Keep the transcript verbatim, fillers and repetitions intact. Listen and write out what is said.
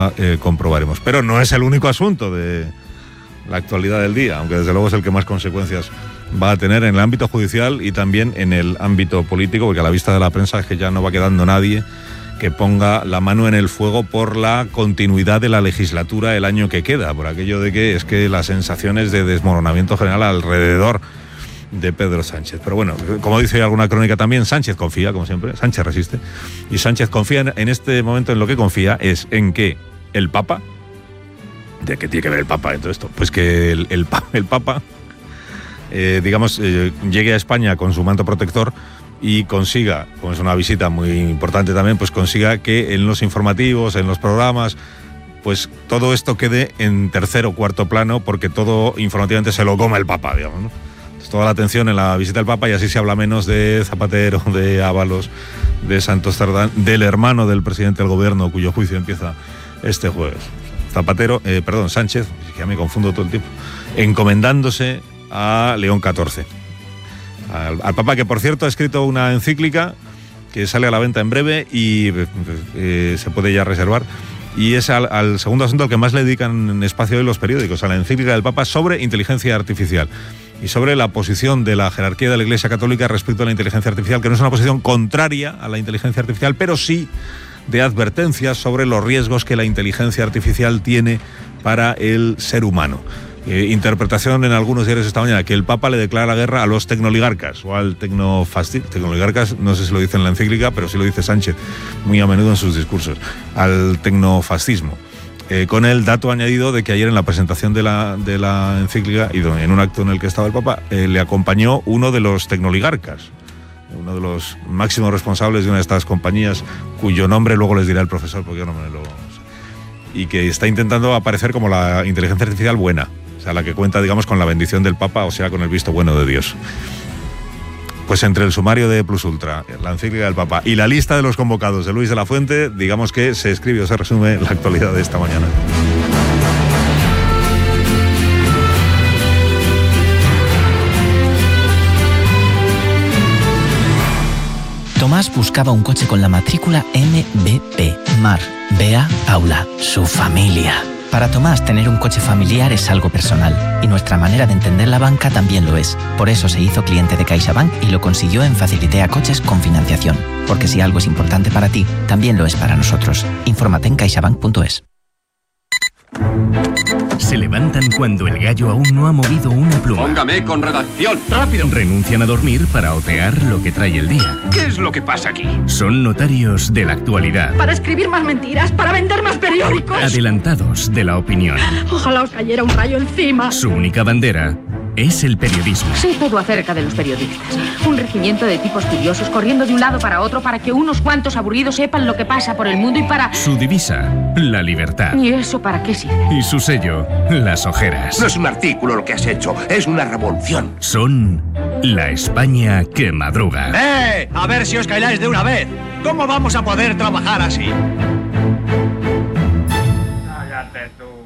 eh, comprobaremos. Pero no es el único asunto de la actualidad del día, aunque desde luego es el que más consecuencias va a tener en el ámbito judicial y también en el ámbito político, porque a la vista de la prensa es que ya no va quedando nadie que ponga la mano en el fuego por la continuidad de la legislatura el año que queda, por aquello de que es que las sensaciones de desmoronamiento general alrededor de Pedro Sánchez. Pero bueno, como dice alguna crónica también, Sánchez confía, como siempre, Sánchez resiste, y Sánchez confía en, en este momento en lo que confía es en que el Papa, ¿de qué tiene que ver el Papa en todo esto? Pues que el, el, el Papa, eh, digamos, eh, llegue a España con su manto protector y consiga, como es una visita muy importante también, pues consiga que en los informativos, en los programas, pues todo esto quede en tercer o cuarto plano, porque todo informativamente se lo coma el Papa, digamos, ¿no? Entonces, toda la atención en la visita del Papa, y así se habla menos de Zapatero, de Ábalos, de Santos Cerdán, del hermano del presidente del gobierno, cuyo juicio empieza este jueves. Zapatero, eh, perdón, Sánchez, ya me confundo todo el tiempo, encomendándose a León catorce. Al, al Papa, que por cierto ha escrito una encíclica que sale a la venta en breve y eh, se puede ya reservar, y es al, al segundo asunto al que más le dedican en espacio hoy los periódicos, a la encíclica del Papa sobre inteligencia artificial y sobre la posición de la jerarquía de la Iglesia Católica respecto a la inteligencia artificial, que no es una posición contraria a la inteligencia artificial, pero sí de advertencias sobre los riesgos que la inteligencia artificial tiene para el ser humano. Eh, interpretación en algunos diarios esta mañana que el Papa le declara la guerra a los tecnoligarcas o al tecnofascismo. Tecnoligarcas, no sé si lo dice en la encíclica, pero sí lo dice Sánchez muy a menudo en sus discursos, al tecnofascismo. Eh, con el dato añadido de que ayer en la presentación de la, de la encíclica y en un acto en el que estaba el Papa, eh, le acompañó uno de los tecnoligarcas, uno de los máximos responsables de una de estas compañías, cuyo nombre luego les dirá el profesor, porque yo no me lo sé, y que está intentando aparecer como la inteligencia artificial buena, o sea, la que cuenta, digamos, con la bendición del Papa, o sea, con el visto bueno de Dios. Pues entre el sumario de Plus Ultra, la encíclica del Papa y la lista de los convocados de Luis de la Fuente, digamos que se escribe o se resume la actualidad de esta mañana. Tomás buscaba un coche con la matrícula M B P, Mar, Bea, Paula, su familia. Para Tomás, tener un coche familiar es algo personal, y nuestra manera de entender la banca también lo es. Por eso se hizo cliente de CaixaBank y lo consiguió en Facilitea Coches con financiación. Porque si algo es importante para ti, también lo es para nosotros. Infórmate en caixabank punto es. Se levantan cuando el gallo aún no ha movido una pluma. Póngame con redacción, rápido. Renuncian a dormir para otear lo que trae el día. ¿Qué es lo que pasa aquí? Son notarios de la actualidad. Para escribir más mentiras, para vender más periódicos. Adelantados de la opinión. Ojalá os cayera un rayo encima. Su única bandera es el periodismo. Sé todo acerca de los periodistas. Un regimiento de tipos curiosos corriendo de un lado para otro para que unos cuantos aburridos sepan lo que pasa por el mundo y para... Su divisa, la libertad. ¿Y eso para qué sirve? Y su sello, las ojeras. No es un artículo lo que has hecho, es una revolución. Son la España que madruga. ¡Eh! A ver si os calláis de una vez. ¿Cómo vamos a poder trabajar así? Cállate tú.